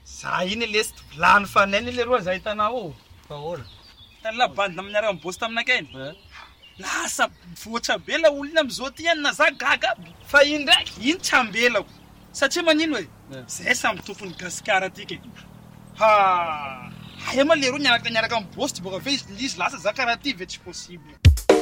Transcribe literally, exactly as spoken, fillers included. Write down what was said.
Za iny lesy vilany fanene le roa zay tanao. Paola. Tala bande aminareo am boss taminakeny. Lasa voatra be la olona amizao ty na za gaga. Fa iny ndraiky iny tsy ambelako. Satria manino hoe? Zay samy tompony gasikara tiky. Ha! Ay ma le roa niaraka niaraka am boss boka fe izy lasa za karaha ty ve tsy possible.